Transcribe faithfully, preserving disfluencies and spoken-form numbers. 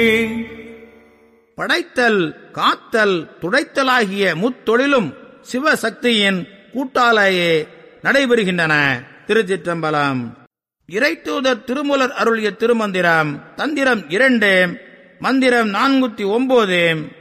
படைத்தல், காத்தல், துடைத்தலாகிய முத்தொழிலும் சிவசக்தியின் கூட்டாலேயே நடைபெறுகின்றன. திருச்சிற்றம்பலம். இறைத்தூதர் திருமூலர் அருளிய திருமந்திரம். தந்திரம் இரண்டு, மந்திரம் நானூத்தி ஒன்பது.